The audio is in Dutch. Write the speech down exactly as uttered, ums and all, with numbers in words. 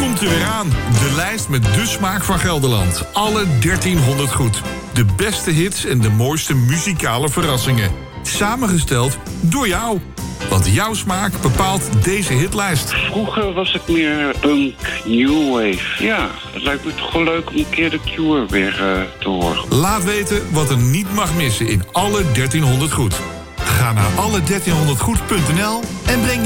komt er weer aan. De lijst met de smaak van Gelderland. Alle dertienhonderd goed. De beste hits en de mooiste muzikale verrassingen. Samengesteld door jou. Want jouw smaak bepaalt deze hitlijst. Vroeger was ik meer punk, new wave. Ja, het lijkt me toch wel leuk om een keer de Cure weer uh, te horen. Laat weten wat er niet mag missen in alle dertienhonderd goed. Ga naar alle dertienhonderd goed punt n l en breng je